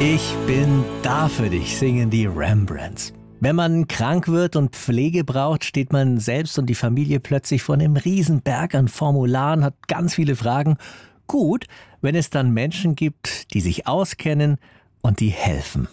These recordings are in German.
Ich bin da für dich, singen die Rembrandts. Wenn man krank wird und Pflege braucht, steht man selbst und die Familie plötzlich vor einem Riesenberg an Formularen, hat ganz viele Fragen. Gut, wenn es dann Menschen gibt, die sich auskennen und die helfen.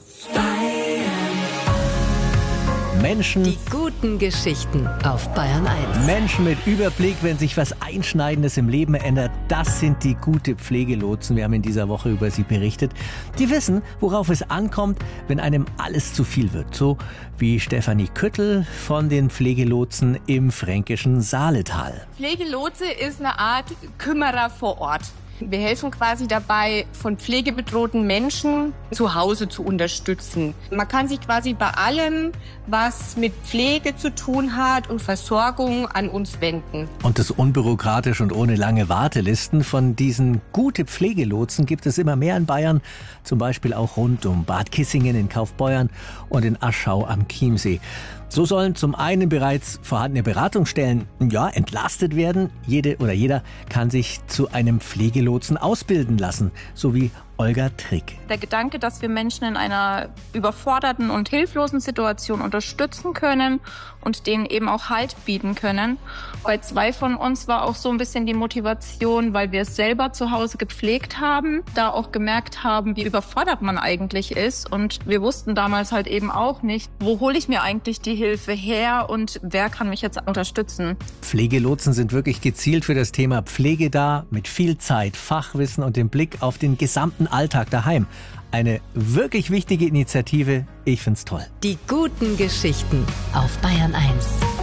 Menschen, Die guten Geschichten auf Bayern 1. Menschen mit Überblick, wenn sich was Einschneidendes im Leben ändert, das sind die gute Pflegelotsen. Wir haben in dieser Woche über sie berichtet. Die wissen, worauf es ankommt, wenn einem alles zu viel wird. So wie Stefanie Küttel von den Pflegelotsen im fränkischen Saaletal. Pflegelotse ist eine Art Kümmerer vor Ort. Wir helfen quasi dabei, von pflegebedrohten Menschen zu Hause zu unterstützen. Man kann sich quasi bei allem, was mit Pflege zu tun hat und Versorgung, an uns wenden. Und das unbürokratisch und ohne lange Wartelisten. Von diesen gute Pflegelotsen gibt es immer mehr in Bayern. Zum Beispiel auch rund um Bad Kissingen in Kaufbeuern und in Aschau am Chiemsee. So sollen zum einen bereits vorhandene Beratungsstellen entlastet werden. Jede oder jeder kann sich zu einem Pflegelotsen ausbilden lassen, so wie Olga Trick. Der Gedanke, dass wir Menschen in einer überforderten und hilflosen Situation unterstützen können und denen eben auch Halt bieten können. Bei 2 von uns war auch so ein bisschen die Motivation, weil wir es selber zu Hause gepflegt haben, da auch gemerkt haben, wie überfordert man eigentlich ist. Und wir wussten damals halt eben auch nicht, wo hole ich mir eigentlich die Hilfe her und wer kann mich jetzt unterstützen. Pflegelotsen sind wirklich gezielt für das Thema Pflege da, mit viel Zeit, Fachwissen und dem Blick auf den gesamten Alltag daheim. Eine wirklich wichtige Initiative. Ich find's toll. Die guten Geschichten auf Bayern 1.